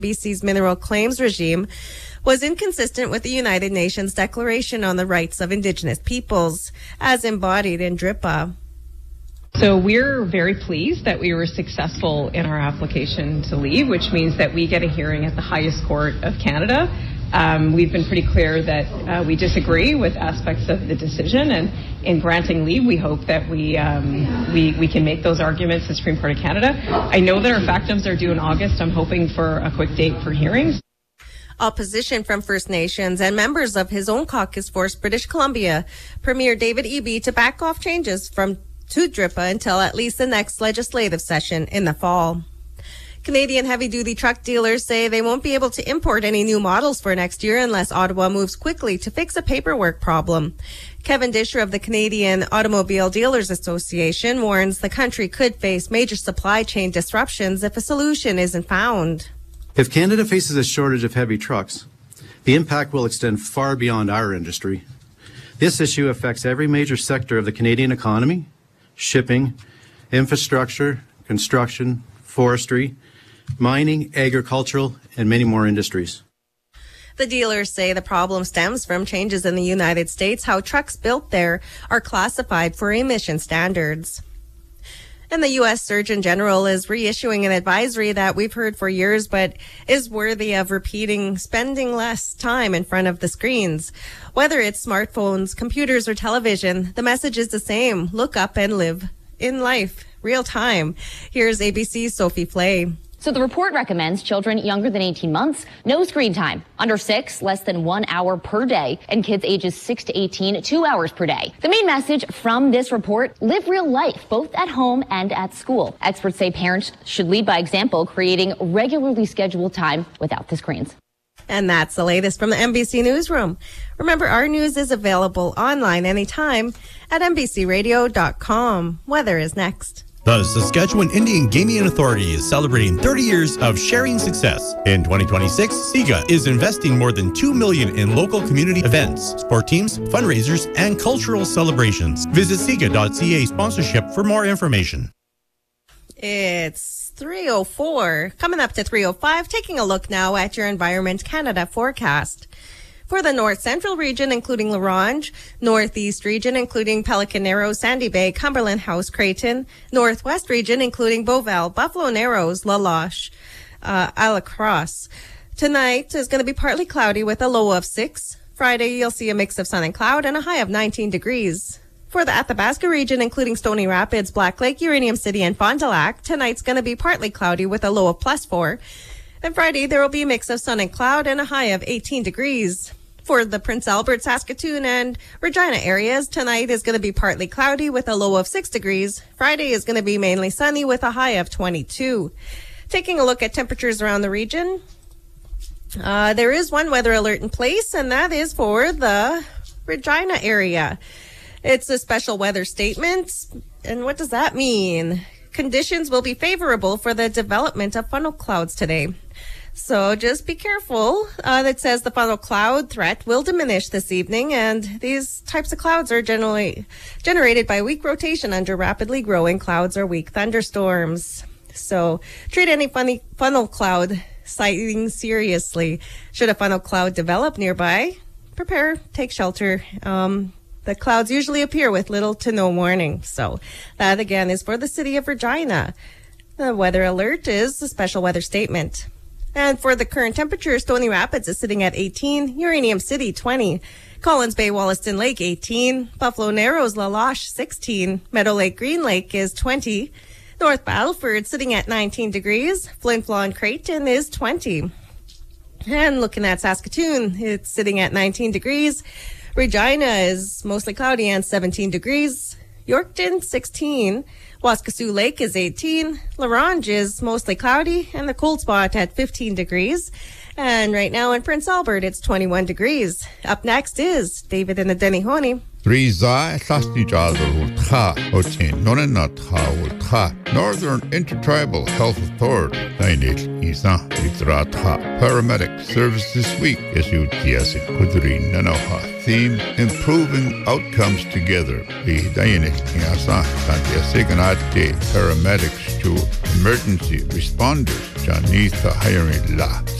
BC's mineral claims regime was inconsistent with the United Nations Declaration on the Rights of Indigenous Peoples, as embodied in DRIPA. So we're very pleased that we were successful in our application to leave, which means that we get a hearing at the highest court of Canada. We've been pretty clear that we disagree with aspects of the decision, and in granting leave, we hope that we can make those arguments to the Supreme Court of Canada. I know that our factums are due in August. I'm hoping for a quick date for hearings. Opposition from First Nations and members of his own caucus forced British Columbia Premier David Eby to back off changes to DRIPA until at least the next legislative session in the fall. Canadian heavy-duty truck dealers say they won't be able to import any new models for next year unless Ottawa moves quickly to fix a paperwork problem. Kevin Disher of the Canadian Automobile Dealers Association warns the country could face major supply chain disruptions if a solution isn't found. If Canada faces a shortage of heavy trucks, the impact will extend far beyond our industry. This issue affects every major sector of the Canadian economy: shipping, infrastructure, construction, forestry, mining, agricultural, and many more industries. The dealers say the problem stems from changes in the United States, how trucks built there are classified for emission standards. And the U.S. Surgeon General is reissuing an advisory that we've heard for years, but is worthy of repeating: spending less time in front of the screens. Whether it's smartphones, computers, or television, the message is the same: look up and live in life, real time. Here's ABC's Sophie Flay. So the report recommends children younger than 18 months, no screen time. Under 6, less than 1 hour per day. And kids ages 6 to 18, 2 hours per day. The main message from this report: live real life, both at home and at school. Experts say parents should lead by example, creating regularly scheduled time without the screens. And that's the latest from the NBC Newsroom. Remember, our news is available online anytime at NBCRadio.com. Weather is next. The Saskatchewan Indian Gaming Authority is celebrating 30 years of sharing success. In 2026, SIGA is investing more than $2 million in local community events, sport teams, fundraisers, and cultural celebrations. Visit siga.ca sponsorship for more information. It's 3:04, coming up to 3:05. Taking a look now at your Environment Canada forecast. For the North Central region, including La Ronge, Northeast region, including Pelican Narrows, Sandy Bay, Cumberland House, Creighton, Northwest region, including Beauval, Buffalo Narrows, La Loche, Alacrosse. Tonight is going to be partly cloudy with a low of 6. Friday, you'll see a mix of sun and cloud and a high of 19 degrees. For the Athabasca region, including Stony Rapids, Black Lake, Uranium City, and Fond du Lac, tonight's going to be partly cloudy with a low of +4. And Friday, there will be a mix of sun and cloud and a high of 18 degrees. For the Prince Albert, Saskatoon, and Regina areas, tonight is going to be partly cloudy with a low of 6 degrees. Friday is going to be mainly sunny with a high of 22. Taking a look at temperatures around the region, there is one weather alert in place, and that is for the Regina area. It's a special weather statement. And what does that mean? Conditions will be favorable for the development of funnel clouds today. So just be careful. That says the funnel cloud threat will diminish this evening, and these types of clouds are generally generated by weak rotation under rapidly growing clouds or weak thunderstorms. So treat any funnel cloud sighting seriously. Should a funnel cloud develop nearby, prepare, take shelter. The clouds usually appear with little to no warning. So that again is for the city of Regina. The weather alert is a special weather statement. And for the current temperature, Stony Rapids is sitting at 18, Uranium City 20, Collins Bay, Wollaston Lake 18, Buffalo Narrows, La Loche 16, Meadow Lake, Green Lake is 20, North Battleford sitting at 19 degrees, Flin Flon, Creighton is 20. And looking at Saskatoon, it's sitting at 19 degrees. Regina is mostly cloudy and 17 degrees. Yorkton 16. Waskesiu Lake is 18. La Ronge is mostly cloudy and the cold spot at 15 degrees. And right now in Prince Albert, it's 21 degrees. Up next is David and the Denihoni. Riza Sasnijadal Ulta, Otin Nonena Ta Ulta, Northern Intertribal Health Authority, Dainit Isa, Idrata, Paramedic Service this week, SUTS Kudri Nanoha. Theme, Improving Outcomes Together, the Dainit Isa, Santiasiganate, Paramedics to Emergency Responders, Janitha Hiring La.